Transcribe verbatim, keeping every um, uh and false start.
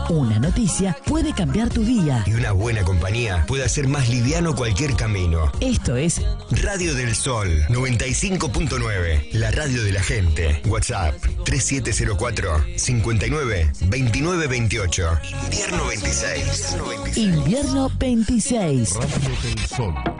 Una noticia puede cambiar tu día. Y una buena compañía puede hacer más liviano cualquier camino. Esto es Radio del Sol noventa y cinco punto nueve, la radio de la gente. WhatsApp tres siete cero cuatro, cinco nueve, dos nueve dos ocho. Invierno veintiséis. Invierno veintiséis. Radio del Sol.